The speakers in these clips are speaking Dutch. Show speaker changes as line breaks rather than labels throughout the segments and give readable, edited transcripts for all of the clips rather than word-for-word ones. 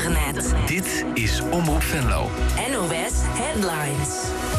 internet.
Dit is Omroep Venlo.
NOS Headlines.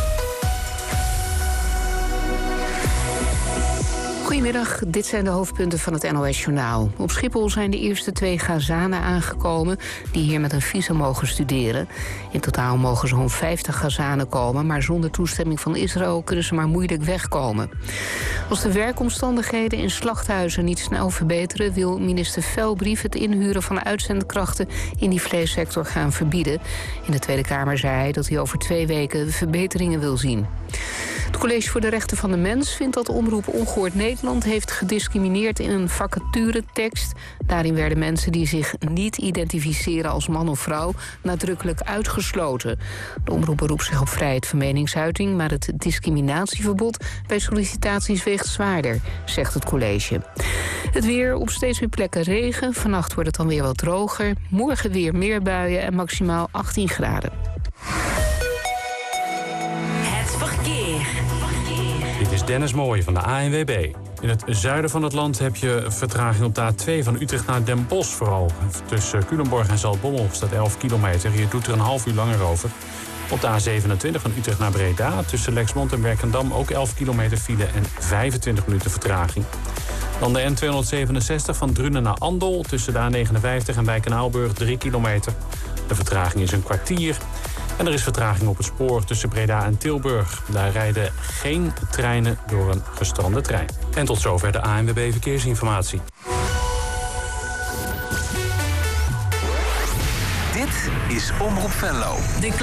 Goedemiddag, dit zijn de hoofdpunten van het NOS-journaal. Op Schiphol zijn de eerste 2 Gazanen aangekomen die hier met een visum mogen studeren. In totaal mogen zo'n 50 Gazanen komen, maar zonder toestemming van Israël kunnen ze maar moeilijk wegkomen. Als de werkomstandigheden in slachthuizen niet snel verbeteren, wil minister Velbrief het inhuren van uitzendkrachten in die vleessector gaan verbieden. In de Tweede Kamer zei hij dat hij over 2 weken verbeteringen wil zien. Het College voor de Rechten van de Mens vindt dat Omroep Ongehoord Nederland heeft gediscrimineerd in een vacaturetekst. Daarin werden mensen die zich niet identificeren als man of vrouw nadrukkelijk uitgesloten. De omroep beroept zich op vrijheid van meningsuiting, maar het discriminatieverbod bij sollicitaties weegt zwaarder, zegt het college. Het weer, op steeds meer plekken regen. Vannacht wordt het dan weer wat droger. Morgen weer meer buien en maximaal 18 graden.
Dit is Dennis Mooij van de ANWB. In het zuiden van het land heb je vertraging op de A2 van Utrecht naar Den Bosch vooral. Tussen Culemborg en Zaltbommel staat 11 kilometer. Je doet er een half uur langer over. Op de A27 van Utrecht naar Breda tussen Lexmond en Werkendam ook 11 kilometer file en 25 minuten vertraging. Dan de N267 van Drunen naar Andel tussen de A59 en Wijk en Aalburg 3 kilometer. De vertraging is een kwartier. En er is vertraging op het spoor tussen Breda en Tilburg. Daar rijden geen treinen door een gestrande trein. En tot zover de ANWB Verkeersinformatie.
Dit is Omroep Venlo.